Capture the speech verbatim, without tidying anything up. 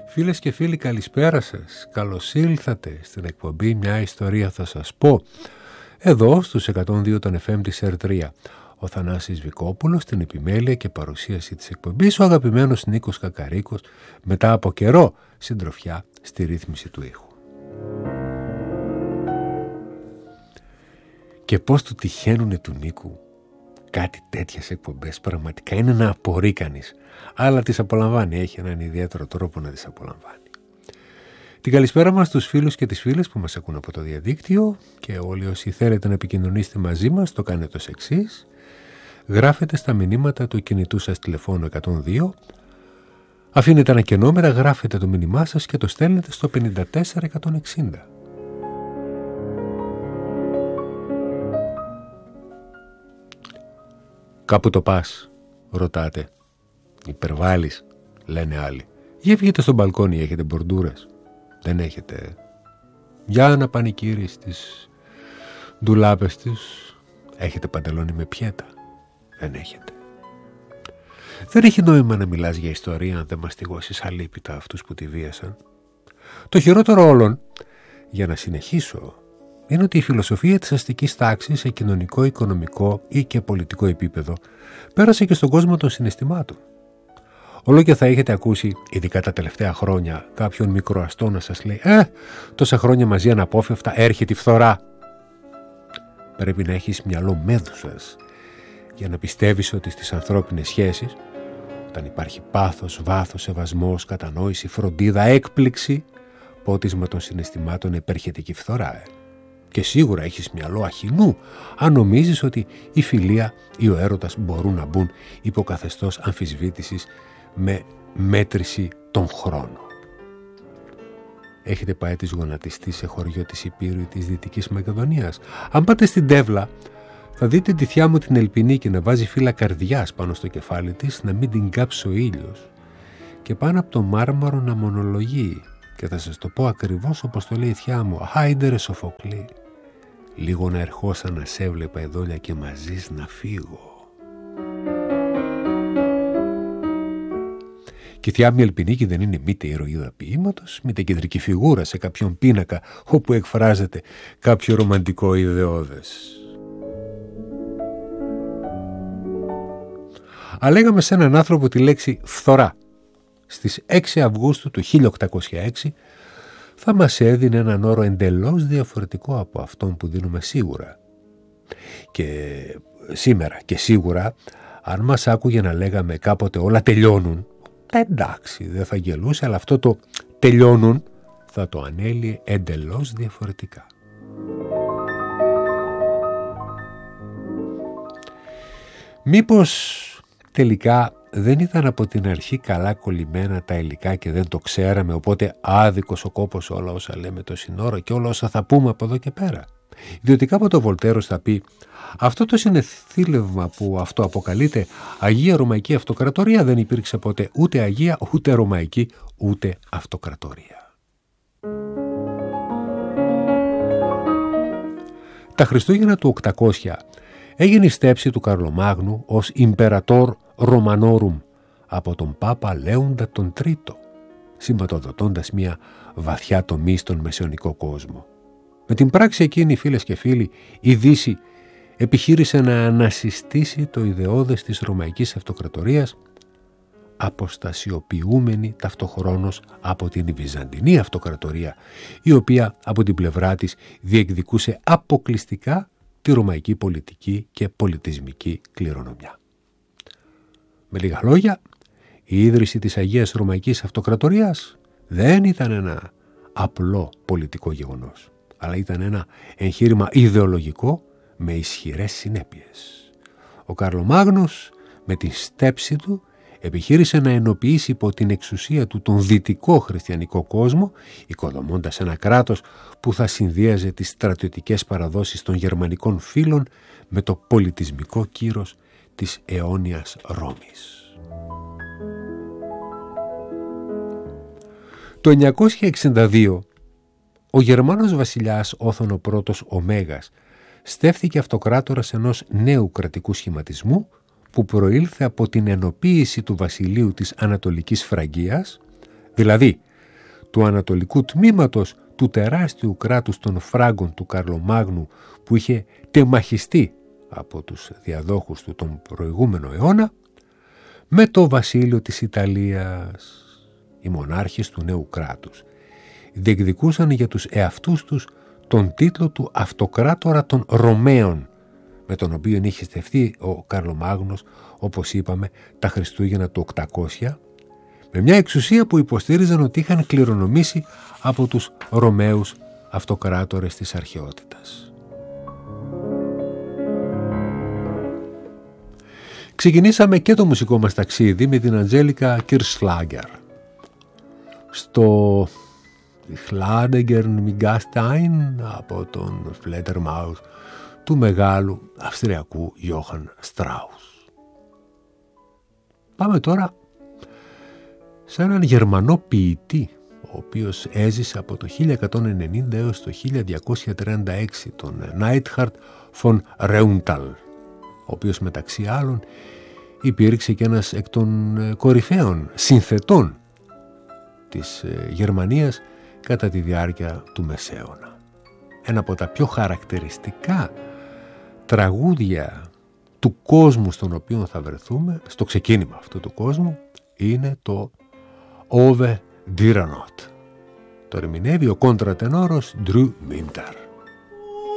Φίλες και φίλοι, καλησπέρα σας. Καλώς ήλθατε στην εκπομπή «Μια ιστορία θα σας πω». Εδώ στους εκατόν δύο των εφ εμ της ερ τρία. Ο Θανάσης Βικόπουλος στην επιμέλεια και παρουσίαση της εκπομπής, ο αγαπημένος Νίκος Κακαρίκος, μετά από καιρό συντροφιά στη ρύθμιση του ήχου. Και πώς του τυχαίνουνε του Νίκου κάτι τέτοιες εκπομπές, πραγματικά είναι να απορεί κανείς. Αλλά τις απολαμβάνει, έχει έναν ιδιαίτερο τρόπο να τις απολαμβάνει. Την καλησπέρα μας στους φίλους και τις φίλες που μας ακούν από το διαδίκτυο και όλοι όσοι θέλετε να επικοινωνήσετε μαζί μας το κάνετε ως εξής. Γράφετε στα μηνύματα του κινητού σας τηλεφώνου εκατόν δύο, αφήνετε ένα κενόμερα, γράφετε το μήνυμά σας και το στέλνετε στο πενήντα τέσσερα εκατόν εξήντα. Κάπου το πας, ρωτάτε. Υπερβάλλεις, λένε άλλοι. Για βγείτε στο μπαλκόνι, έχετε μπορντούρες? Δεν έχετε. Για να πανικύρεις τις ντουλάπες της. Έχετε παντελόνι με πιέτα? Δεν έχετε. Δεν έχει νόημα να μιλάς για ιστορία αν δεν μαστιγώσεις αλίπητα αυτούς που τη βίασαν. Το χειρότερο όλων, για να συνεχίσω, είναι ότι η φιλοσοφία της αστικής τάξης σε κοινωνικό, οικονομικό ή και πολιτικό επίπεδο πέρασε και στον κόσμο των συναισθημάτων. Όλο και θα έχετε ακούσει, ειδικά τα τελευταία χρόνια, κάποιον μικροαστό να σας λέει «Ε, τόσα χρόνια μαζί αναπόφευκτα έρχεται η φθορά». Πρέπει να έχεις μυαλό μέδουσας για να πιστεύεις ότι στις ανθρώπινες σχέσεις, όταν υπάρχει πάθος, βάθος, σεβασμός, κατανόηση, φροντίδα, έκπληξη, πότισμα των συναισθημάτων, επέρχεται και η φθορά. Ε. Και σίγουρα έχεις μυαλό αχινού αν νομίζεις ότι η φιλία ή ο έρωτας μπορούν να μπουν υπό καθεστώς αμφισβήτησης με μέτρηση των χρόνων. Έχετε πάει τις γονατιστεί σε χωριό της Υπήρου ή της Δυτικής Μακεδονίας? Αν πάτε στην Τεύλα θα δείτε τη θιά μου την Ελπινίκη να βάζει φύλλα καρδιάς πάνω στο κεφάλι της, να μην την κάψει ο ήλιος, και πάνω από το μάρμαρο να μονολογεί. Και θα σας το πω ακριβώς όπως το λέει η θιά μου. «Άιντε ρε Σοφοκλή, λίγο να ερχόσα να σε έβλεπα εδόλια και μαζείς να φύγω». Και η θιά μου Ελπινίκη δεν είναι μήτε ηρωίδα ποίηματος, μήτε κεντρική φιγούρα σε κάποιον πίνακα όπου εκφράζεται κάποιο ρομαντικό ιδεώδες. Αλλά λέγαμε σε έναν άνθρωπο τη λέξη φθορά στις έξι Αυγούστου του χίλια οκτακόσια έξι, θα μας έδινε έναν όρο εντελώς διαφορετικό από αυτόν που δίνουμε σίγουρα. Και σήμερα και σίγουρα, αν μας άκουγε να λέγαμε κάποτε όλα τελειώνουν, εντάξει, δεν θα γελούσε, αλλά αυτό το τελειώνουν θα το ανέλυε εντελώς διαφορετικά. Μήπως τελικά δεν ήταν από την αρχή καλά κολλημένα τα υλικά και δεν το ξέραμε, οπότε άδικος ο κόπος όλα όσα λέμε το σύνορα και όλα όσα θα πούμε από εδώ και πέρα? Διότι κάποτε ο Βολτέρος θα πει αυτό το συνεθήλευμα που αυτό αποκαλείται Αγία Ρωμαϊκή Αυτοκρατορία δεν υπήρξε ποτέ ούτε Αγία, ούτε Ρωμαϊκή, ούτε Αυτοκρατορία. Τα Χριστούγεννα του οκτακόσια έγινε η στέψη του Καρλομάγνου ως Imperator Romanorum από τον Πάπα Λέοντα τον Τρίτο, σηματοδοτώντας μια βαθιά τομή στον μεσαιωνικό κόσμο. Με την πράξη εκείνη, φίλες και φίλοι, η Δύση επιχείρησε να ανασυστήσει το ιδεώδες της Ρωμαϊκής Αυτοκρατορίας, αποστασιοποιούμενη ταυτοχρόνως από την Βυζαντινή Αυτοκρατορία, η οποία από την πλευρά της διεκδικούσε αποκλειστικά τη ρωμαϊκή πολιτική και πολιτισμική κληρονομιά. Με λίγα λόγια, η ίδρυση της Αγίας Ρωμαϊκής Αυτοκρατορίας δεν ήταν ένα απλό πολιτικό γεγονός, αλλά ήταν ένα εγχείρημα ιδεολογικό με ισχυρές συνέπειες. Ο Καρλομάγνος με τη στέψη του επιχείρησε να ενοποιήσει υπό την εξουσία του τον δυτικό χριστιανικό κόσμο, οικοδομώντας ένα κράτος που θα συνδύαζε τις στρατιωτικές παραδόσεις των γερμανικών φύλων με το πολιτισμικό κύρος της αιώνιας Ρώμης. Το εννιακόσια εξήντα δύο ο Γερμάνος βασιλιάς Όθωνο πρώτος ο Μέγας στέφθηκε αυτοκράτορας ενός νέου κρατικού σχηματισμού που προήλθε από την ενοποίηση του βασιλείου της Ανατολικής Φραγκίας, δηλαδή του ανατολικού τμήματος του τεράστιου κράτους των Φράγκων του Καρλομάγνου που είχε τεμαχιστεί από τους διαδόχους του τον προηγούμενο αιώνα, με το βασίλειο της Ιταλίας. Οι μονάρχες του νέου κράτους διεκδικούσαν για τους εαυτούς τους τον τίτλο του αυτοκράτορα των Ρωμαίων, με τον οποίο είχε στεφθεί ο Καρλομάγνος, όπως είπαμε, τα Χριστούγεννα του οκτακόσια, με μια εξουσία που υποστήριζαν ότι είχαν κληρονομήσει από τους Ρωμαίους αυτοκράτορες της αρχαιότητας. Ξεκινήσαμε και το μουσικό μας ταξίδι με την Αντζέλικα Κιρσλάγκερ στο Χλάντεγκερν Μιγκάστάιν από τον Φλέτερμάους του μεγάλου Αυστριακού Γιώχαν Στράους. Πάμε τώρα σε έναν Γερμανό ποιητή, ο οποίος έζησε από το χίλια εκατόν ενενήντα έως το χίλια διακόσια τριάντα έξι, τον Νάιτχαρτ φον Ρέουνταλ, ο οποίος μεταξύ άλλων υπήρξε και ένας εκ των κορυφαίων συνθετών της Γερμανίας κατά τη διάρκεια του Μεσαίωνα. Ένα από τα πιο χαρακτηριστικά τραγούδια του κόσμου στον οποίο θα βρεθούμε, στο ξεκίνημα αυτού του κόσμου, είναι το Ove Dyranot. Το ερμηνεύει ο κόντρατενόρος Drew Minter.